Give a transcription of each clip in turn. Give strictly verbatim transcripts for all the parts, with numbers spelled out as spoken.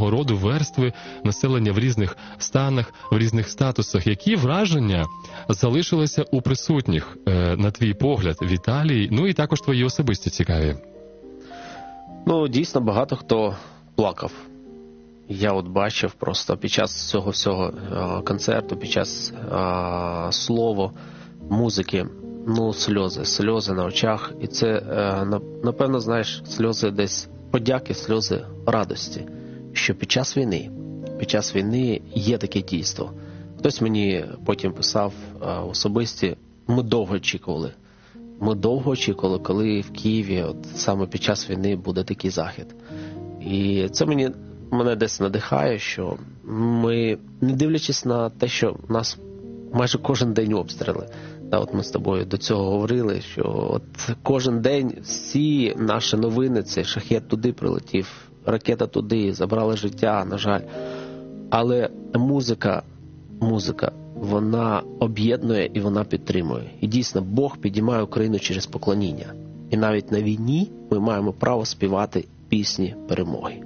різного роду верстви населення в різних станах, в різних статусах. Які враження залишилися у присутніх, на твій погляд, в Італії, ну і також твої особисті цікаві? Ну, дійсно, багато хто плакав. Я от бачив просто під час цього всього концерту, під час а, слова, музики, ну, сльози, сльози на очах. І це, напевно, знаєш, сльози десь подяки, сльози радості, що під час війни, під час війни є таке дійство. Хтось мені потім писав особисті, ми довго очікували. Ми довго очікували, коли в Києві, от саме під час війни, буде такий захід. І це мені, мене десь надихає, що ми, не дивлячись на те, що в нас майже кожен день обстріли, та от ми з тобою до цього говорили, що от кожен день всі наші новини, це шахет туди прилетів, ракета туди, забрали життя, на жаль. Але музика, музика, вона об'єднує і вона підтримує. І дійсно, Бог підіймає Україну через поклоніння. І навіть на війні ми маємо право співати пісні перемоги.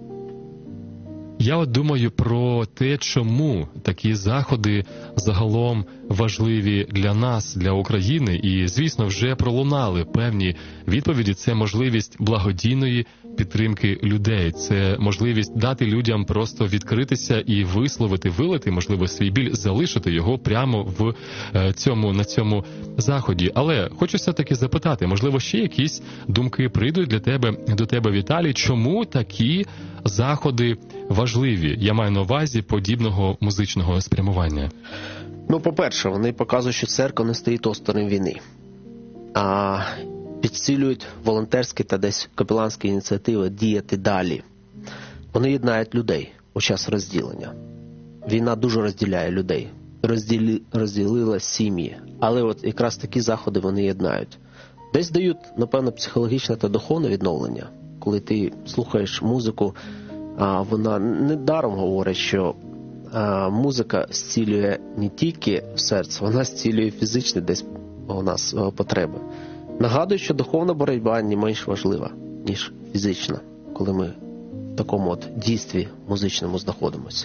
Я от думаю про те, чому такі заходи загалом важливі для нас, для України. І, звісно, вже пролунали певні відповіді. Це можливість благодійної підтримки людей. Це можливість дати людям просто відкритися і висловити, вилити, можливо, свій біль, залишити його прямо в цьому, на цьому заході. Але хочу все-таки запитати, можливо, ще якісь думки прийдуть для тебе, до тебе, Віталій, чому такі заходи важливі? Я маю на увазі подібного музичного спрямування. Ну, по-перше, вони показують, що церква не стоїть осторонь війни, а підсилюють волонтерські та десь капеланські ініціативи діяти далі. Вони єднають людей у час розділення. Війна дуже розділяє людей, Розділі... розділила сім'ї, але от якраз такі заходи вони єднають. Десь дають, напевно, психологічне та духовне відновлення. Коли ти слухаєш музику, вона недаром говорить, що музика зцілює не тільки серце, вона зцілює фізичні десь у нас потреби. Нагадую, що духовна боротьба не менш важлива, ніж фізична, коли ми в такому от дійстві музичному знаходимося.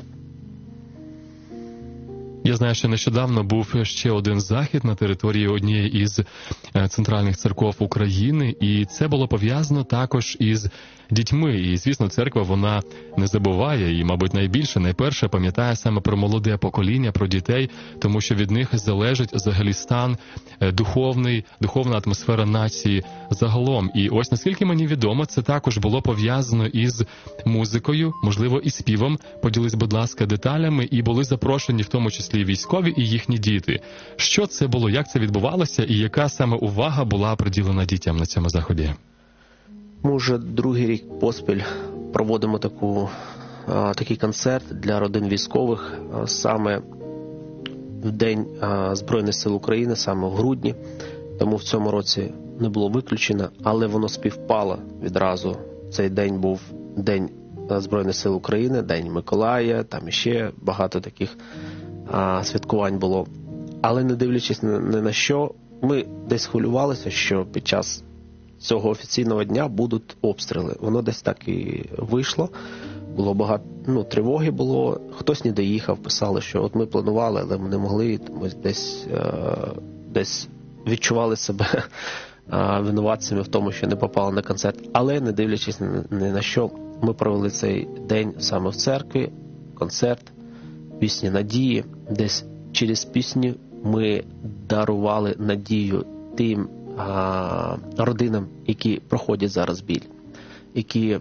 Я знаю, що нещодавно був ще один захід на території однієї із центральних церков України, і це було пов'язано також із дітьми. І, звісно, церква, вона не забуває і, мабуть, найбільше, найперше пам'ятає саме про молоде покоління, про дітей, тому що від них залежить взагалі стан духовний, духовна атмосфера нації загалом. І ось, наскільки мені відомо, це також було пов'язано із музикою, можливо, і співом. Поділись, будь ласка, деталями, і були запрошені в тому числі і військові, і їхні діти. Що це було, як це відбувалося, і яка саме увага була приділена дітям на цьому заході? Ми вже другий рік поспіль проводимо таку, такий концерт для родин військових саме в День Збройних сил України, саме в грудні. Тому в цьому році не було виключено, але воно співпало відразу. Цей день був День Збройних сил України, День Миколая, там іще багато таких а, святкувань було. Але не дивлячись не на що, ми десь хвилювалися, що під час цього офіційного дня будуть обстріли. Воно десь так і вийшло. Було багато, ну, тривоги було. Хтось не доїхав, писали, що от ми планували, але ми не могли. Ми десь, е, десь відчували себе е, винуватцями в тому, що не попали на концерт. Але не дивлячись ні на що, ми провели цей день саме в церкві, концерт, пісні надії. Десь через пісні ми дарували надію тим а, родинам, які проходять зараз біль, які,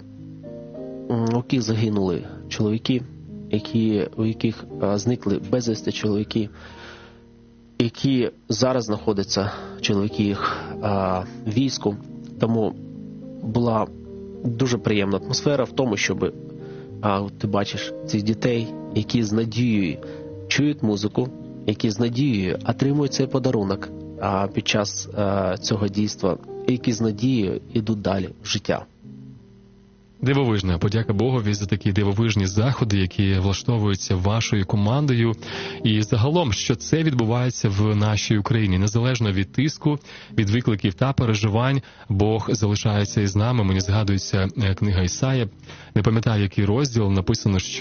у яких загинули чоловіки, які, у яких а, зникли безвісти чоловіки, які зараз знаходяться чоловіки їх а, в війську. Тому була дуже приємна атмосфера в тому, щоб а, ти бачиш цих дітей, які з надією чують музику, які з надією отримують цей подарунок а, під час а, цього дійства, які з надією йдуть далі в життя. Дивовижна. Подяка Богові за такі дивовижні заходи, які влаштовуються вашою командою. І загалом, що це відбувається в нашій Україні. Незалежно від тиску, від викликів та переживань, Бог залишається із нами. Мені згадується книга Ісая. Не пам'ятаю, який розділ, написано, що